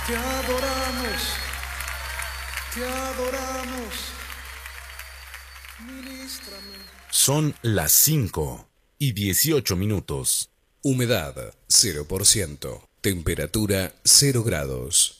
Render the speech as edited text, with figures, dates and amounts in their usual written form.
Te adoramos, te adoramos. Ministrame. Son las 5:18. Humedad 0%. Temperatura 0 grados.